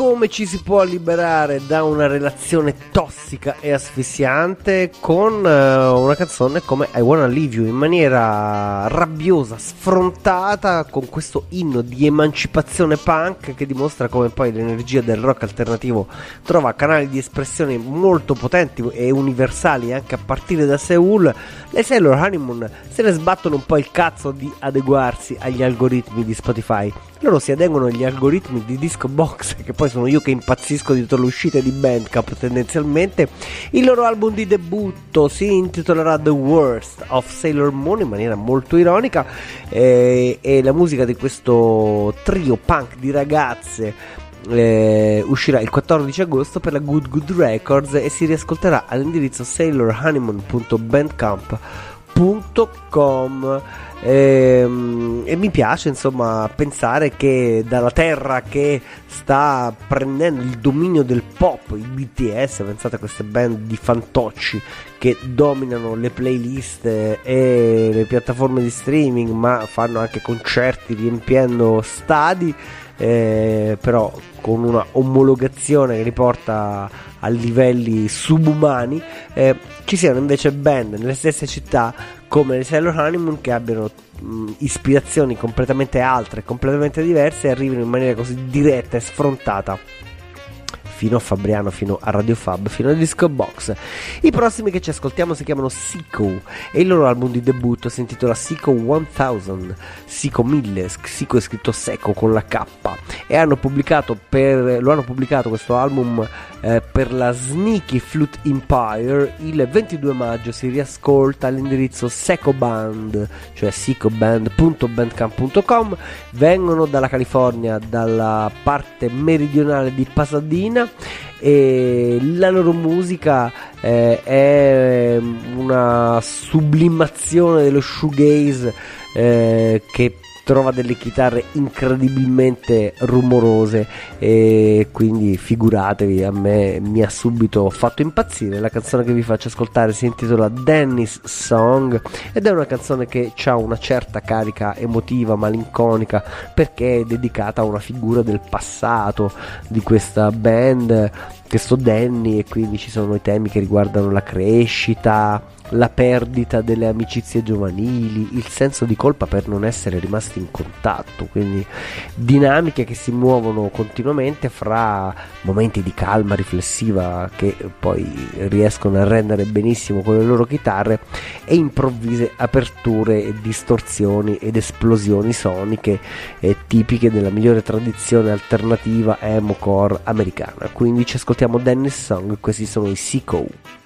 come ci si può liberare da una relazione tossica e asfissiante con una canzone come I Wanna Leave You, in maniera rabbiosa, sfrontata, con questo inno di emancipazione punk che dimostra come poi l'energia del rock alternativo trova canali di espressione molto potenti e universali anche a partire da Seoul. Le Sailor Honeymoon se ne sbattono un po' il cazzo di adeguarsi agli algoritmi di Spotify. Loro si adeguano agli algoritmi di Disco Box, che poi sono io che impazzisco dietro le uscite di Bandcamp tendenzialmente. Il loro album di debutto si intitolerà The Worst of Sailor Moon, in maniera molto ironica, e la musica di questo trio punk di ragazze uscirà il 14 agosto per la Good Good Records e si riascolterà all'indirizzo sailorhoneymoon.bandcamp.com. E mi piace insomma pensare che dalla terra che sta prendendo il dominio del pop, i BTS, pensate a queste band di fantocci che dominano le playlist e le piattaforme di streaming, ma fanno anche concerti riempiendo stadi, però con una omologazione che li porta a livelli subumani, ci siano invece band nelle stesse città come le Sailor Honeymoon che abbiano ispirazioni completamente altre, completamente diverse, e arrivino in maniera così diretta e sfrontata fino a Fabriano, fino a Radio Fab, fino a Disco Box. I prossimi che ci ascoltiamo si chiamano Seco e il loro album di debutto si intitola Seco 1000, Seco 1000, Seco è scritto Seco con la K, e lo hanno pubblicato questo album per la Sneaky Flute Empire il 22 maggio. Si riascolta all'indirizzo secoband, cioè secoband.bandcamp.com. Vengono dalla California, dalla parte meridionale di Pasadena, e la loro musica è una sublimazione dello shoegaze che trova delle chitarre incredibilmente rumorose, e quindi figuratevi, a me mi ha subito fatto impazzire. La canzone che vi faccio ascoltare si intitola Danny's Song ed è una canzone che ha una certa carica emotiva, malinconica, perché è dedicata a una figura del passato di questa band, questo Danny, e quindi ci sono i temi che riguardano la crescita, la perdita delle amicizie giovanili, il senso di colpa per non essere rimasti in contatto, quindi dinamiche che si muovono continuamente fra momenti di calma riflessiva che poi riescono a rendere benissimo con le loro chitarre e improvvise aperture e distorsioni ed esplosioni soniche tipiche della migliore tradizione alternativa emo core americana. Quindi ci ascoltiamo Danny's Song, questi sono i Seco.